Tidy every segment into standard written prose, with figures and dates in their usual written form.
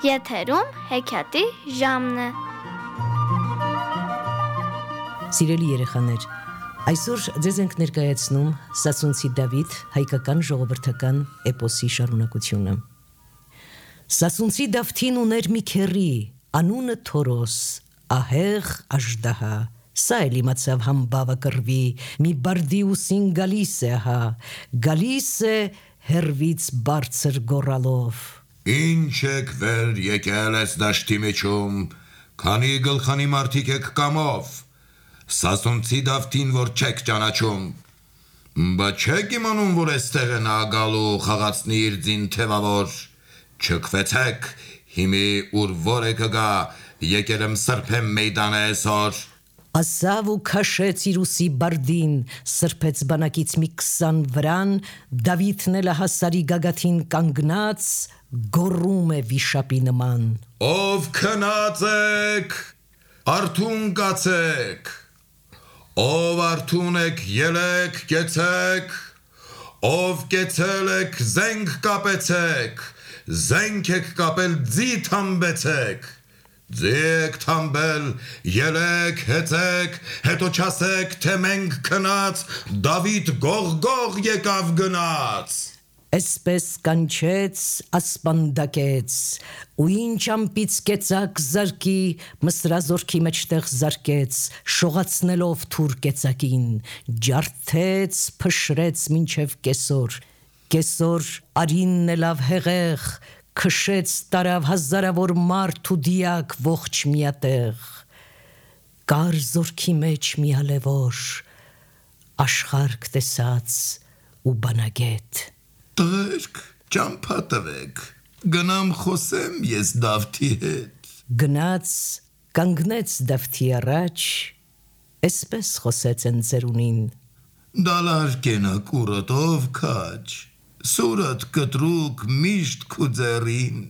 Եթերում հեքիաթի ժամն է։ Սիրելի երեխաներ, այսօր ձեզ ենք ներկայացնում Սասունցի Դավիթ հայկական ժողովրդական էպոսի շարունակությունը։ Սասունցի Դավթին ուներ մի քեռի, անունը Թորոս, ահեղ աժդահա։ Սա էլ իմացավ համբավը կռվի, մի բարդի ուսին գալիս է հա, գալիս է հերվից բարձր գոռալով։ Ինչ եք վեր եկել ես դաշտի մեջում, քանի գլխանի մարդիկ եք կամով, Սասունցի Դավթին որ չեք ճանաչում, բա չեք իմանում, որ էստեղ է նա գալու խաղացնի իր ձին թևավոր, չքվեցեք, հիմի ուր որ է կգա, եկել եմ սրբեմ մեյդանը այսօր։ Ասավ ու քաշեց իր ուսի բարդին, սրբեց բանակից մի 20 վրան, Դավիթն էլ հասարի գագաթին կանգնած, գոռում է վիշապի նման. Ով քնած եք, արթուն կացեք, ով արթուն եք, ելեք, կեցեք, ով կեցել եք, զենք կապեցեք, զենք եք կապել, ձի թամբեցեք, ձիեք թամբել, ելեք, հեծեք, հետո չասեք, թե մենք քնած, Դավիթ գող եկավ գնաց։ Էսպես կանչեց, ասպանդակեց, ու ինչ ամպից կեցակ զարկի, մսրազորքի մեջտեղ զարկեց, շողացնելով թուր կեցակին, ջարդեց, փշրեց մինչև կեսոր արինն էլավ հեղեղ, քշեց տարավ հազարավոր մարդ ու դիակ ողջ միատեղ, կար զորքի մեջ մի ալևոր, աշխարհք տեսած ու բանագետ։ Տղերք, ճամփա տվեք, գնամ խոսեմ ես Դավթի հետ։ Գնաց, կանգնեց Դավթի առաջ, էսպես խոսեց ընձերունին. Դալար կենակ ուրոտով քաչ, սուրդ կտրուկ միշտ քու ձեռին,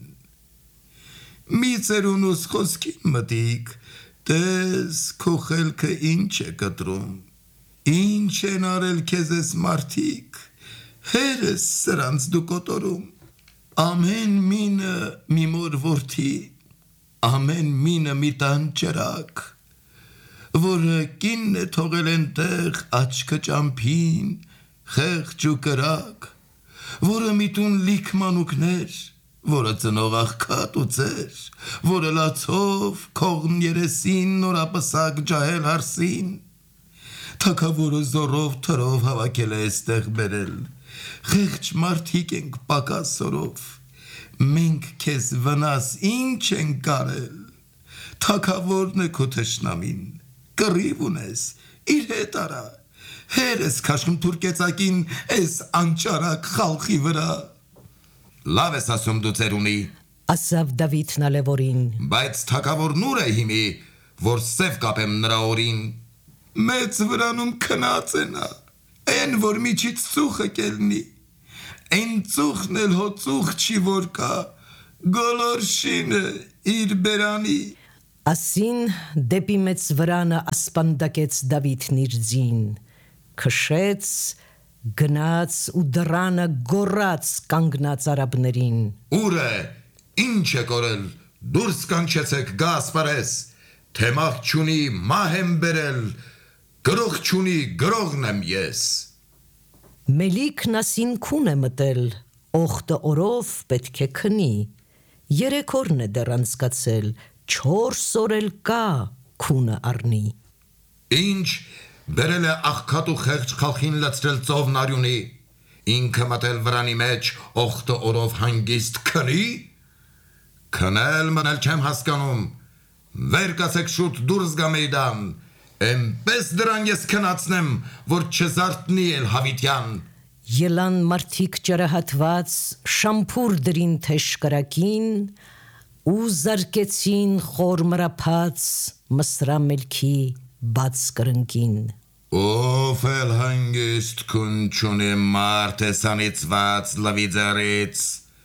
մի ծերունուս խոսքին մտիկ, տես քո խելքը ինչ է կտրում, ինչ են արել քեզ ես մարդիկ, հերս սրանց դու կոտորում, ամեն մինը մի մոր որդի, ամեն մինը մի տան ճրակ, որը կինն է թողել ենտեղ աչքը ճամփին, խեղճ ու կրակ, որը միտուն լիք մանուկներ, որը ծնող աղքատ ու ծեր, որը լացով քողն երեսին նորապսակ ջահել հարսին, թագավորը զորով թրով հավաքել է այստեղ բերել, խեղճ մարդիկ ենք պակաս սորով, մենք քեզ վնաս ինչ ենք կարել, թագավորն է քո թշնամին, կռիվ ունես, իր հետ արա, հերս քաշում թուր կեցակին էս անճարակ խալխի վրա։ Լավ ես ասում դու ծերունի, ասավ Դավիթն ալևորին, բայց թագավորն ուր է հիմի, որ սև կապեմ նրա օրին։ Մեծ վրանում քնած է նա, են որ միջից ծուխը կելնի, են ծուխն էլ հո ծուխ չի որ կա, գոլորշինը իր բերանի։ ասին դեպի մեծ վրանը ասպանդակեց Դավիթն իր ձին, քշեց, գնաց ու դռանը գոռաց կանգնած արաբներին. Ուր է, ինչ է կորել, դուրս կանչեցեք գա ասպարես, թե մահ չունի մահ եմ բերել, գրող չունի գրողն եմ ես։ Մելիքն ասին քուն է մտել, օխտը օրով պետք է քնի, 3 օրն է դեռ անցկացել, 4 օր էլ կա քունը առնի։ Ինչ բերել է աղքատ ու խեղճ խալխին լցրել ծովն արյունի, ինքը մտել վրանի մեջ օխտը օրով հանգիստ քնի, քնել մնել չեմ հասկանում, վեր կացեք շուտ դուրս գա մեյդան, էնպես դրան ես քնացնեմ, որ չզարթնի էլ հավիտյան։ Ելան մարդիկ ճարահատված, շամփուր դրին թեժ կրակին, ու զարկեցին խոր մրափած մսրամելքի բաց կրնկին։ Ով էլ հանգիստ քուն չունի մարդ է սանիծված լվի ձեռից։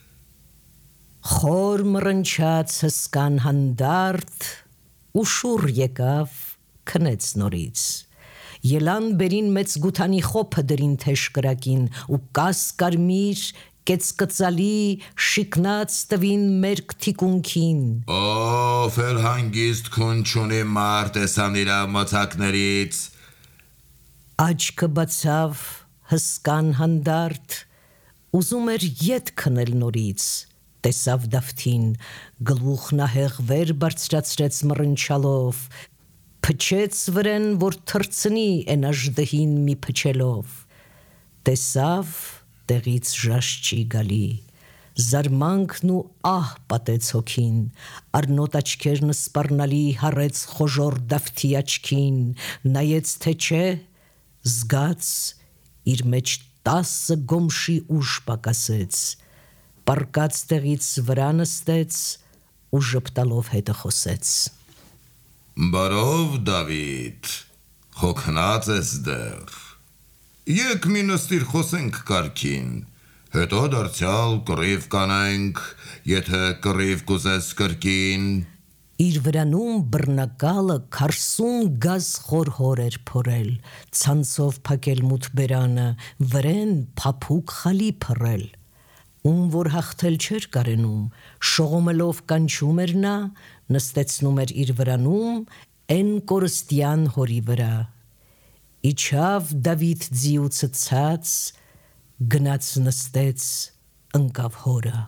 Խոր մռնչաց հսկան հանդարտ, ու շուռ եկավ, քնեց նորից։ Ելան բերին մեծ գութանի խոփը դրին թեժ կրակին, ու կաս կարմիր կեցկծալի շիկնած տվին մերկ թիկունքին։ Ով էլ հանգիստ քուն չունի մարդ էսան իրա մոծակներից։ Աչքը բացավ հսկան հանդարտ, ուզում էր ետ քնել նորից, տեսավ Դավթին, գլուխն ահեղ վեր բարձրացրեց մռնչալով, փչեց վրեն, որ թրցնի են աժդհին մի փչելով, տեսավ տեղից ժաշ չի գալի, զարմանքն ու ահ պատեց հոգին, առնոտ աչքերն սպառնալի հառեց խոժոր Դավթի աչքին, նայեց թե չէ, զգաց իր մեջ 10 գոմշի ուժ պակասեց, պառկած տեղից վրա նստեց ու ժպտալով հետը խոսեց. Բարով Դավիթ, հոգնած ես դեռ, եկ մի նստիր խոսենք կարգին, հետո դարձյալ կռիվ կանենք, եթե կռիվ կուզես կրկին։ Իր վրանում բռնակալը 40 գազ խոր էր փորել, ցանցով փակել մութ բերանը, վրեն փափուկ խալի փռել, ում որ հաղթել չէր կարենում, շողոմելով կանչում էր նա, նստեցնում էր իր վրանում, են կորստյան հորի վրա, իջավ Դավիթ ձիուցը ցած, գնաց նստեց, ընկավ հորը,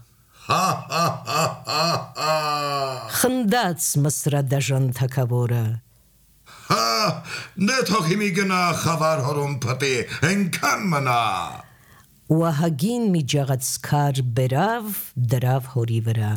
խնդաց Մսրադաժան թագավորը, Դե թող հիմի գնա խավար հորում պտի, ենքան մնա։ ու ահագին մի ջաղացքար բերավ, դրավ հորի վրա,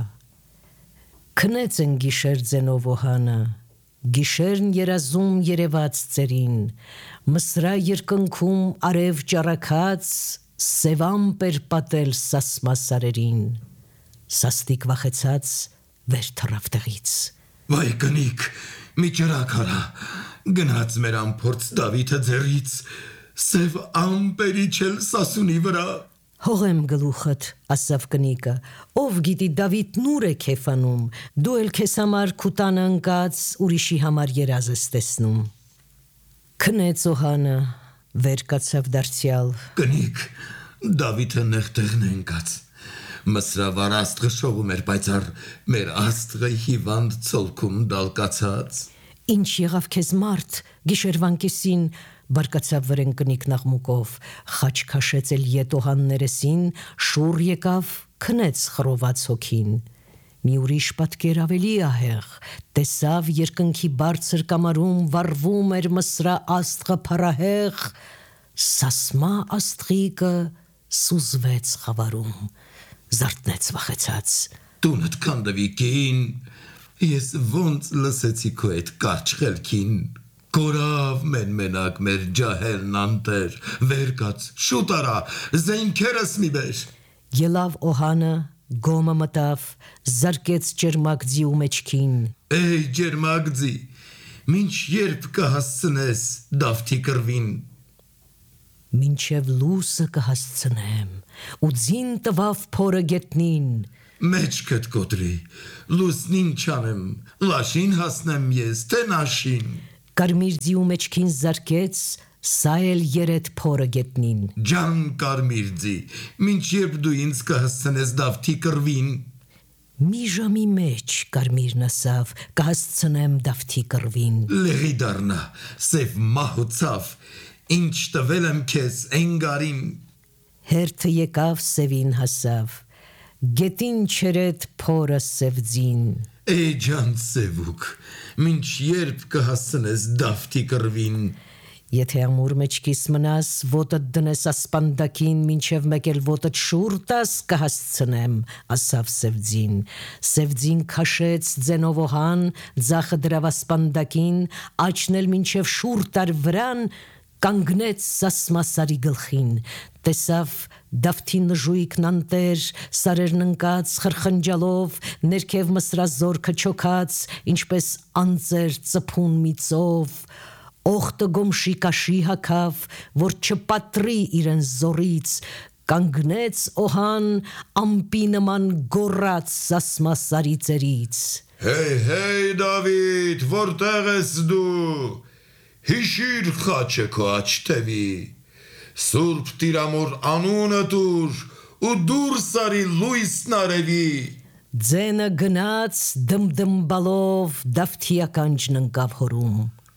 քնեց են գիշեր ձենով օհանը, գիշերն երազում երևաց ծերին, Մսրա երկնքում արև ճառագած, սևամպ էր պատել սասմա սարերին, սաստիկ վախեցած վեր թռավ տեղից. Վայ կնիկ, մի ճրակ արա, գնաց մեր ամփորձ Դավիթը ձեռից, սև ամպերի չել սասունի վրա։ Հողեմ գլուխդ, ասավ կնիկը, ով գիտի Դավիթն ուր է քեֆանում, դու էլ քեզ համար քուտանը ընկած, ուրիշի համար երազ ես տեսնում։ Քնեց օհանը, վեր կացավ դարձյալ. Կնիկ, Դավիթը նեղտեղն է ընկած, Մսրա վար աստղը շողում էր, պայծառ մեր աստղը հիվանդ ցոլքում դալկացած։ Ինչ եղավ քեզ մարդ, գիշերվան կեսին, բարկացավ վրեն կնիկն աղմուկով, խաչ քաշեց էլ ետ օհան ներեսին, շուռ եկավ, քնեց խռոված հոգին, մի ուրիշ պատկեր ավելի ահեղ, տեսավ երկնքի բարձր կամարում վառվում էր Մսրա աստղը փառահեղ, սասմա աստղիկը սուզվեց խավարում, զարթնեց վախեցած. Տունդ կանդվի կին, ես ոնց լսեցի քո այդ կարճ խելքին, կորավ մենակ մեր ջահելն անտեր, վեր կաց, շուտ արա, զենքերս մի բեր։ Ելավ օհանը, գոմը մտավ, զարկեց ջերմակ ձիու մեջքին. Էй ջերմակ ձի, մինչ երբ կհասցնես Դավթի կռվին։ Մինչև լուսը կհասցնեմ, ու ձին տվավ փորը գետնին, Մեջքդ կոտրի, լուսնին չանեմ, լաշին հասնեմ ես, թե նաշին։ կարմիր ձիու մեջքին զարկեց, սա էլ երետ փորը գետնին, Ջան կարմիր ձի, մինչ երբ դու ինձ կհասցնես Դավթի կռվին։ մի ժամի մեջ կարմիրն ասավ, կհասցնեմ Դավթի կռվին, Լեղի դառնա, սև մահ ու ցավ, ինչ տվել եմ քեզ ընգարին։ հերթը եկավ սևին հասավ, գետին չերետ փորը սև ձին, Էй ջան սևուկ, մինչ երբ կհասցնես Դավթի կռվին։ եթե ամուր մեջքիս մնաս, ոտդ դնես ասպանդակին, մինչև մեկ էլ ոտդ շուռ տաս, կհասցնեմ, ասավ Սևձին, Սևձին քաշեց ձենով օհան, ձախը դրավ ասպանդակին, աչն էլ մինչև շուռ տար վրան, կանգնեց սասմասարի գլխին, տեսավ Դավթի նժույգն անտեր, սարերն ընկած, խրխնջալով, ներքև Մսրա զորքը չոքած, ինչպես անձեր ծփուն մի ծով, օղտը գոմշի կաշի հագավ, որ չպատրի իրեն զորից, կանգնեց օհան, ամպի նման գոռաց սասմասարի ծերից. Հեյ Դավիթ, որտեղ ես դու, հիշիր խաչը քո աչթևի, Սուրբ Տիրամոր անունը տուր ու դուրս արի լույսն արևի։ Ձենը գնաց դմդմբալով դավթիականջն ընկավ հորում։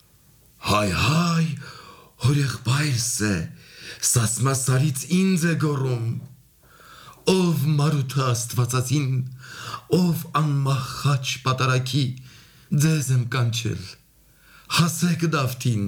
Հայ, հորեղբայրս է, սասմասարից ինձ է գոռում։ Ով Մարութը Աստվածածին, ով անմախաչ պատարագի, ձեզ եմ կանչել, հասեք Դավթին։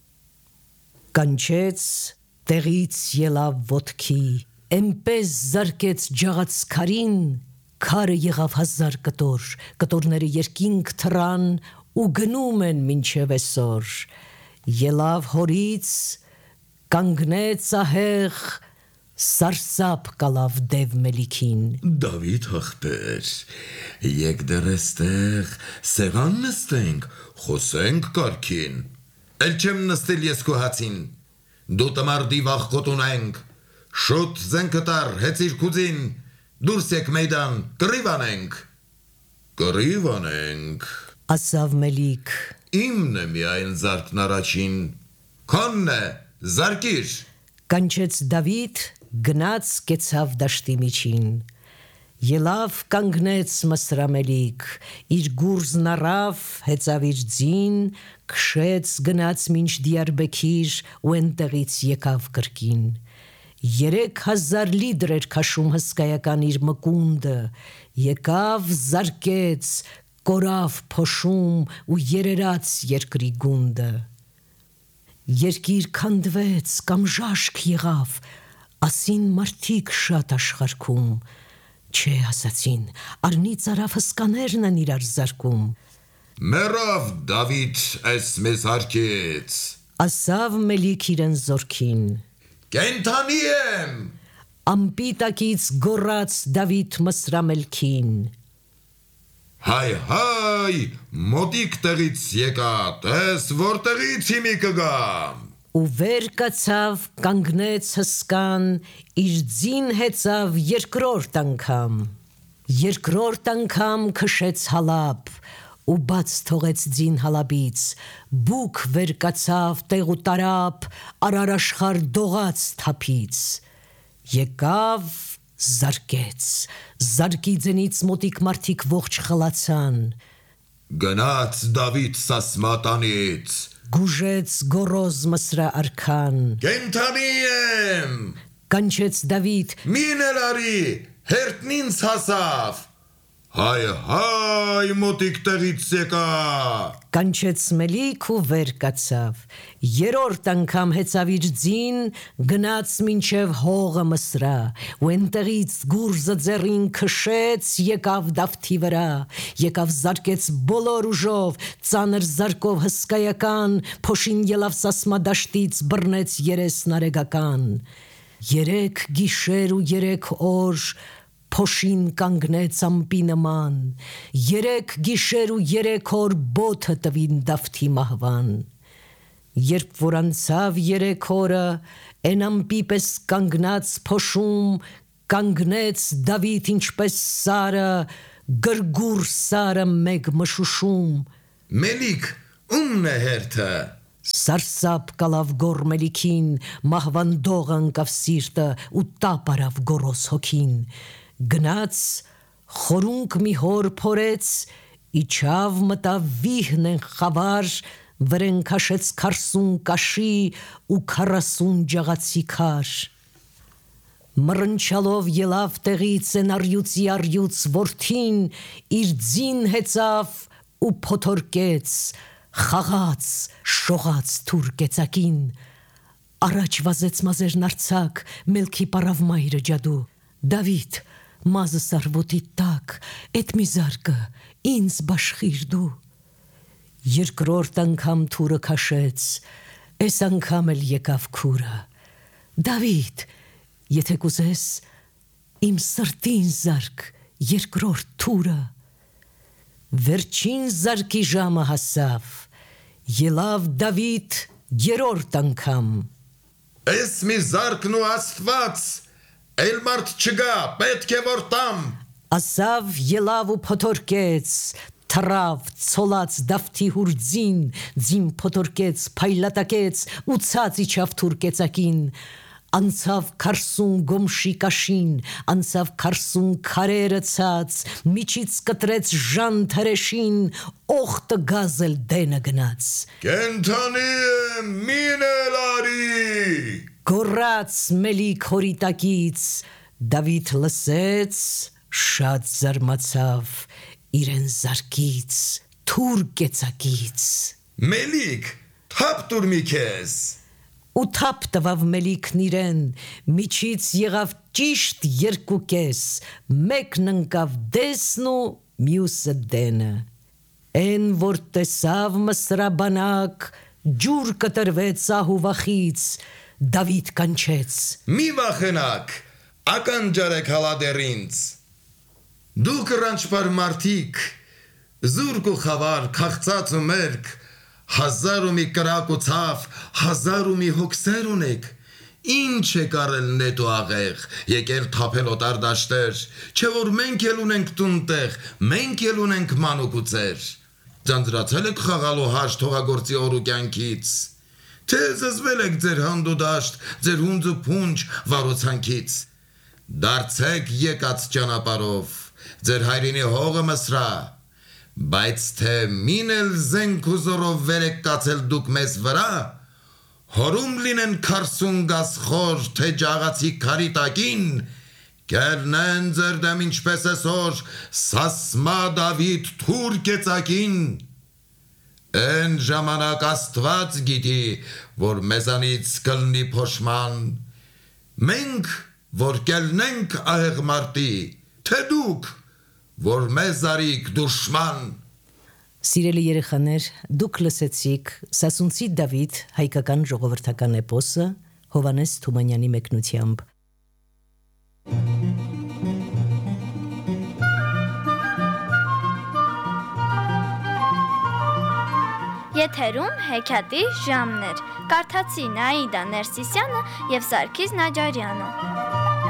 Կանչեց, տեղից ելավ ոտքի, էնպես զարկեց ջաղացքարին, քարը եղավ 1000 կտոր, կտորները երկինք թռան ու գնում են մինչև այսօր։ Ելավ հորից, կանգնեց ահեղ, սարսափ կալավ դև մելիքին։ Դավիթ ախպեր, եկ դեռ էստեղ սեղան նստենք, խոսենք կարգին։ Էլ չեմ նստել ես քո հացին, դու տմարդի վախկոտ ունենք, շուտ զենքը տար, հեծիր քուձին, դուրս եք մեյդան, կռիվ անենք։ Կռիվ անենք, ասավ Մելիք։ իմն է միայն զարկն առաջին, քոնն է, զարկիր։ Կանչեց Դավիթ, գնաց կեցավ դաշտի միջին։ Ելավ կանգնեց Մսրամելիք, իր գուրզն առավ, հեծավ իր ձին, քշեց գնաց մինչ Դիարբեքիր ու ենտեղից եկավ կրկին։ 3000 լիտր էր քաշում հսկայական իր մկունդը, եկավ զարկեց, կորավ փոշում ու երերաց երկրի գունդը։ Երկիր քանդվեց կամ ժաշկ եղավ, ասին մարդիկ շատ աշխարհքում, չէ ասացին, արնի ծարավ հսկաներն են իրար զարկում։ Մեռավ Դավիթ այս մեզ հարկեց, ասավ Մելիք իրեն զորքին։ կենթանի եմ, Ամպիտակից գոռաց Դավիթ Մսրամելքին։ հայ, մոտիկ տեղից եկա, տես որտեղից հիմի կգամ։ Ու վեր կացավ, կանգնեց հսկան, իր ձին հեծավ երկրորդ անգամ։ Երկրորդ անգամ քշեց հալապ, ու բաց թողեց ձին հալաբից, բուք վեր կացավ, տեղ ու տարապ, արարաշխար դողաց թափից։ Եկավ, զարկեց, զարկի ձենից մոտիկ մարդիկ ողջ խլացան։ Գնաց Դավիթ սասմատանից, Գուժեց գորոզ Մսրա արքան, կենթանի եմ, կանչեց Դավիթ, մին էլ արի, հերթն ինձ հասավ, հայ, մոտիկ տեղից եկա, կանչեց Մելիք ու վեր կացավ, երորդ անգամ հեծավ իր ձին, գնաց մինչև հողը Մսրա, ու ենտեղից գուրզը ձեռին քշեց, եկավ Դավթի վրա, եկավ զարկեց բոլոր ուժով, ծանր զարկով հսկայական, փոշին ելավ սասմա դաշտից, բռնեց երեսն արեգական։ 3 գիշեր ու 3 օր, փոշին կանգնեց ամպի նման, 3 գիշեր ու 3 օր բոթը տվին Դավթի մահվան։ Երբ որ անցավ 3 օրը, են ամպի պես կանգնած փոշում, կանգնեց Դավիթ ինչպես սարը, գրգուր սարը մեկ մշուշում։ Մելիք, ումն է հերթը, Սարսափ կալավ գոր Մելիքին, մահվան դողը ընկավ սիրտը ու տապ արավ գորոս հոգին։ Գնաց, խորունկ մի հոր փորեց, իջավ մտավ վիհն են խավար, վրեն քաշեց 40 կաշի ու 40 ջաղացի քար։ Մռնչալով ելավ տեղից են արյուծի արյուծ որդին, իր ձին հեծավ ու փոթորկեց, խաղաց, շողաց թուր կեցակին, առաջ վազեց մազերն արցակ, մելքի պարավ մայրը ջադու։ Դավիթ, մազը սարվոտի տակ, էդ մի զարկը, ինձ բաշխիր դու։ Երկրորդ անգամ թուրը քաշեց, այս անգամ էլ եկավ քուրը։ Դավիթ, եթե կուզես, իմ սրտին զարկ, երկրորդ թուրը։ Վերջին զարկի ժամը հասավ, ելավ Դավիթ երորդ անգամ։ այս մի զարկն ու Աստված, էլ մարդ չգա, պետք է որ տամ, ասավ ելավ ու փոթորկեց, թռավ, ցոլած Դավթի հուրձին, ձին փոթորկեց, փայլատակեց ու ցած իջավ թուր կեցակին, անցավ 40 գոմշի կաշին, անցավ 40 քարերը ցած, միջից կտրեց ժան թրեշին, օխտը գազել դենը գնաց։ Կենթանի եմ մինել արի։ Գորած մելիք հորիտակից, Դավիթ լսեց, շատ զարմացավ, իրեն զարկից, թուր կեցակից։ Մելիք, թափ տուր մի քեզ։ Ու թափ տվավ մելիքն իրեն, միջից եղավ ճիշտ երկու կես, մեկն ընկավ դեսն ու մյուսը դենը։ Էն որ տեսավ մսրաբանակ, ջուր կտրվեց ահու վախից, Դավիթ կանչեց. Մի վախենակ, ականջարեք հալադերինց։ Դուք րանչպար մարդիկ, զուրկ ու խավար, քաղցած ու մերկ, 1000 ու մի կրակ ու ցավ, 1000 ու մի հոգսեր ունեք, ինչ եք արել նետ ու աղեղ, եկել թափել օտար դաշտեր, չէ որ մենք էլ ունենք տունտեղ, մենք էլ ունենք մանուկ ու ծեր, ձանձրացել եք խաղալու հաշտ հողագործի օր ու կյանքից, թե զզվել եք ձեր հանդ ու դաշտ, ձեր հունձ ու փունջ վարոցանքից, դարձեք եկած ճանապարով, ձեր հայրենի հողը մսրա, բայց թե մին էլ զենք ու զորով վերեք կացել դուք մեզ վրա, հորում լինեն 40 գասխոր, թե ջաղացի քարի տակին, կերնեն ձեր դեմ ինչպես այսօր, Սասմա Դավիթ թուր կեցակին, են ժամանակ Աստված գիտի, որ մեզանից կլնի փոշման, մենք, որ կելնենք ահեղ մարտի, թե դուք, որ մեզ արիք դուշման։ Սիրելի երեխաներ, դուք լսեցիք Սասունցի Դավիթ հայկական ժողովրդական էպոսը Հովհաննես Թումանյանի մեկնությամբ։ Եթերում հեքիաթի ժամներ։ Կարդացի Նաիդա Ներսիսյանը եւ Սարգիս Նաջարյանը։